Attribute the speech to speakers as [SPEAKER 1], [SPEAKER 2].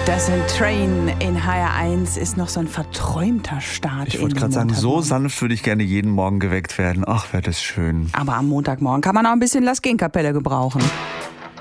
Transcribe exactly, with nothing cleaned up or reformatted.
[SPEAKER 1] Das sind Train in H R eins ist noch so ein verträumter Start.
[SPEAKER 2] Ich wollte gerade sagen, so sanft würde ich gerne jeden Morgen geweckt werden. Ach, wäre das schön.
[SPEAKER 1] Aber am Montagmorgen kann man auch ein bisschen Las Gen-Kapelle gebrauchen.